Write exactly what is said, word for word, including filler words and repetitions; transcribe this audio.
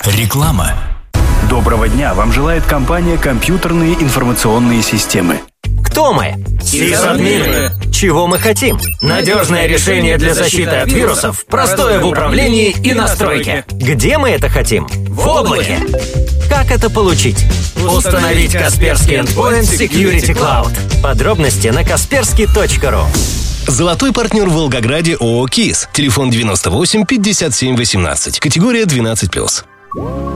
Реклама. Доброго дня! Вам желает компания «Компьютерные информационные системы». Кто мы? Сисадмины. Чего мы хотим? Надежное решение для защиты от вирусов, простое в управлении и настройке. Где мы это хотим? В облаке. Как это получить? Установить Касперский Endpoint Security Cloud. Подробности на касперский точка ру. Золотой партнер в Волгограде ООО «КИС». Телефон девяносто восемь пятьдесят семь восемнадцать. Категория двенадцать плюс.